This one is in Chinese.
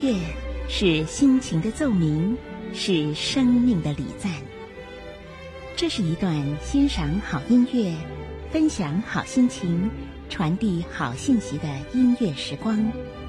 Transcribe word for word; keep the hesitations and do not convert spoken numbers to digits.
乐是心情的奏鸣，是生命的礼赞。这是一段欣赏好音乐、分享好心情、传递好信息的音乐时光。